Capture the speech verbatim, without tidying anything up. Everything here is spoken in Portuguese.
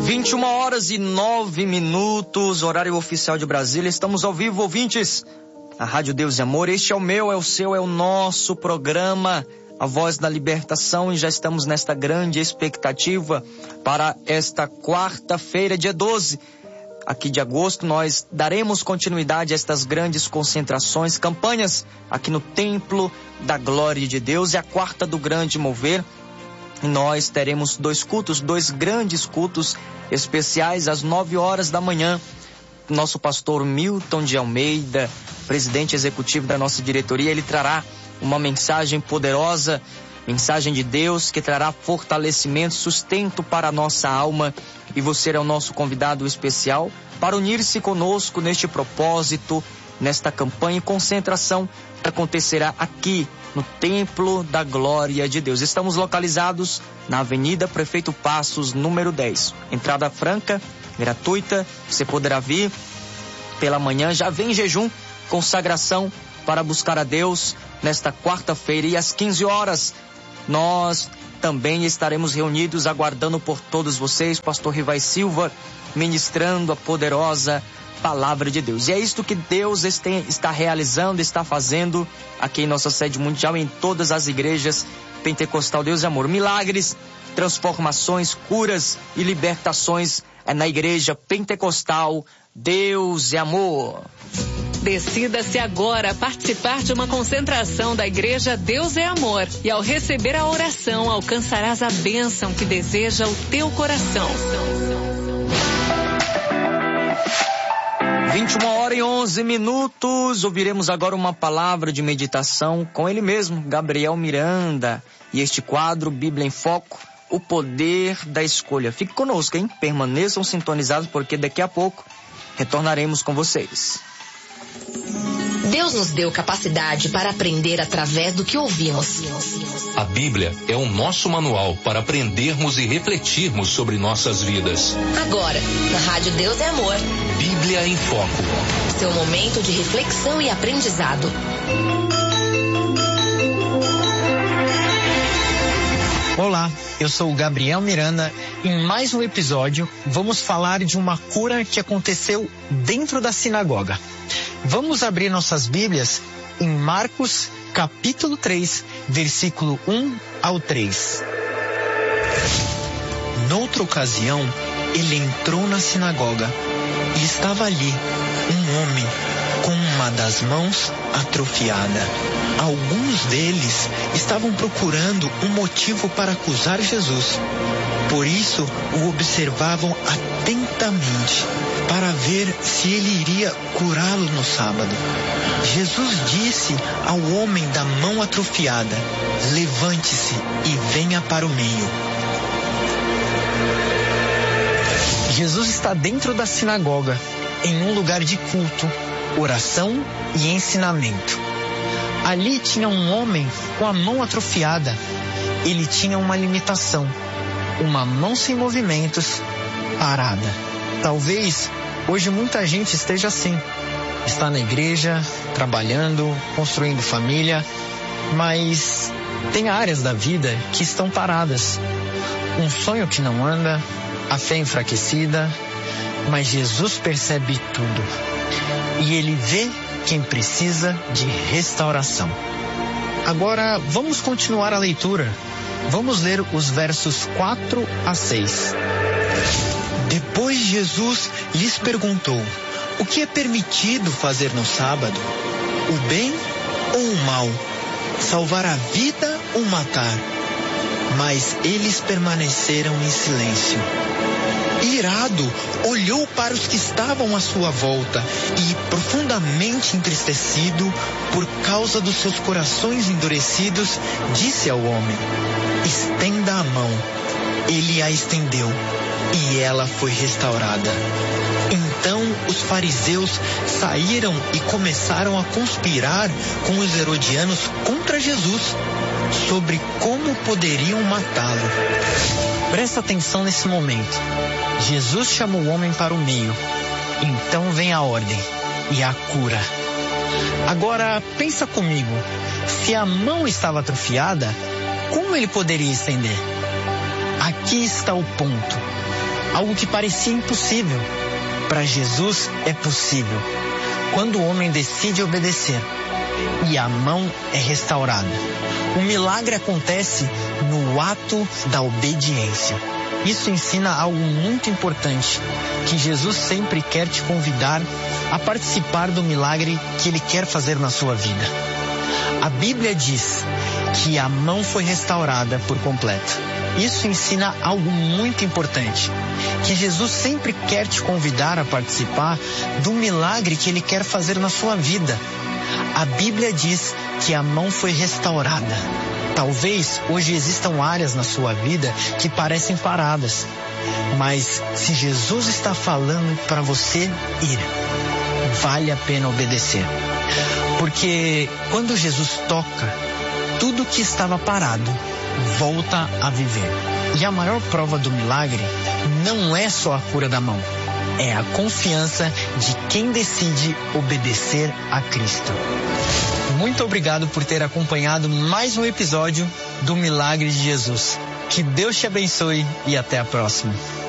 vinte e uma horas e nove minutos, horário oficial de Brasília. Estamos ao vivo, ouvintes. A Rádio Deus e Amor. Este é o meu, é o seu, é o nosso programa, A Voz da Libertação. E já estamos nesta grande expectativa para esta quarta-feira, dia doze. Aqui de agosto, nós daremos continuidade a estas grandes concentrações, campanhas aqui no Templo da Glória de Deus. É a quarta do Grande Mover. E nós teremos dois cultos, dois grandes cultos especiais às nove horas da manhã. Nosso pastor Milton de Almeida, presidente executivo da nossa diretoria, ele trará uma mensagem poderosa, mensagem de Deus que trará fortalecimento, sustento para a nossa alma. E você é o nosso convidado especial para unir-se conosco neste propósito, nesta campanha e concentração que acontecerá aqui no Templo da Glória de Deus. Estamos localizados na Avenida Prefeito Passos, número dez. Entrada franca, gratuita, você poderá vir pela manhã, já vem em jejum, consagração para buscar a Deus nesta quarta-feira. E às quinze horas, nós também estaremos reunidos aguardando por todos vocês, pastor Rivai Silva, ministrando a poderosa Palavra de Deus. E é isto que Deus está realizando, está fazendo aqui em nossa sede mundial, em todas as igrejas Pentecostal Deus e Amor. Milagres, transformações, curas e libertações é na igreja Pentecostal Deus e Amor. Decida-se agora a participar de uma concentração da Igreja Deus é Amor. E ao receber a oração, alcançarás a bênção que deseja o teu coração. vinte e uma horas e onze minutos, ouviremos agora uma palavra de meditação com ele mesmo, Gabriel Miranda. E este quadro, Bíblia em Foco, o poder da escolha. Fique conosco, hein? Permaneçam sintonizados, porque daqui a pouco retornaremos com vocês. Deus nos deu capacidade para aprender através do que ouvimos. A Bíblia é o nosso manual para aprendermos e refletirmos sobre nossas vidas. Agora, na Rádio Deus é Amor. Bíblia em Foco. Seu momento de reflexão e aprendizado. Olá, eu sou o Gabriel Miranda. Em mais um episódio, vamos falar de uma cura que aconteceu dentro da sinagoga. Vamos abrir nossas Bíblias em Marcos, capítulo três, versículo um ao três. Noutra ocasião, ele entrou na sinagoga e estava ali um homem com uma das mãos atrofiada. Alguns deles estavam procurando um motivo para acusar Jesus. Por isso, o observavam atentamente para ver se ele iria curá-lo no sábado. Jesus disse ao homem da mão atrofiada: levante-se e venha para o meio. Jesus está dentro da sinagoga, em um lugar de culto, oração e ensinamento. Ali tinha um homem com a mão atrofiada. Ele tinha uma limitação, uma mão sem movimentos, parada. Talvez hoje muita gente esteja assim. Está na igreja, trabalhando, construindo família, mas tem áreas da vida que estão paradas. Um sonho que não anda, a fé enfraquecida, mas Jesus percebe tudo. E ele vê quem precisa de restauração. Agora, vamos continuar a leitura. Vamos ler os versos quatro a seis. Depois Jesus lhes perguntou: o que é permitido fazer no sábado? O bem ou o mal? Salvar a vida ou matar? Mas eles permaneceram em silêncio. Irado, olhou para os que estavam à sua volta e, profundamente entristecido por causa dos seus corações endurecidos, disse ao homem: estenda a mão. Ele a estendeu e ela foi restaurada. Então os fariseus saíram e começaram a conspirar com os herodianos contra Jesus, sobre como poderiam matá-lo. Presta atenção nesse momento. Jesus chamou o homem para o meio. Então vem a ordem e a cura. Agora pensa comigo. Se a mão estava atrofiada, como ele poderia estender? Aqui está o ponto. Algo que parecia impossível, para Jesus é possível. Quando o homem decide obedecer e a mão é restaurada. O milagre acontece no ato da obediência. Isso ensina algo muito importante, que Jesus sempre quer te convidar a participar do milagre que Ele quer fazer na sua vida. A Bíblia diz que a mão foi restaurada por completo. Isso ensina algo muito importante, que Jesus sempre quer te convidar a participar do milagre que Ele quer fazer na sua vida. A Bíblia diz que a mão foi restaurada. Talvez hoje existam áreas na sua vida que parecem paradas, mas se Jesus está falando para você ir, vale a pena obedecer. Porque quando Jesus toca, tudo que estava parado volta a viver. E a maior prova do milagre não é só a cura da mão, é a confiança de quem decide obedecer a Cristo. Muito obrigado por ter acompanhado mais um episódio do Milagre de Jesus. Que Deus te abençoe e até a próxima.